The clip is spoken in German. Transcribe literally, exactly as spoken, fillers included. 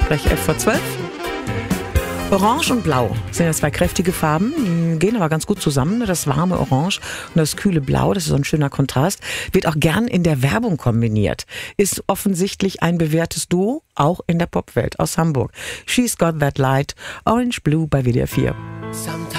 Sprech F vor zwölf. Orange und Blau sind ja zwei kräftige Farben, die gehen aber ganz gut zusammen. Das warme Orange und das kühle Blau, das ist so ein schöner Kontrast, wird auch gern in der Werbung kombiniert. Ist offensichtlich ein bewährtes Duo, auch in der Popwelt aus Hamburg. She's Got That Light, Orange Blue bei W D R vier.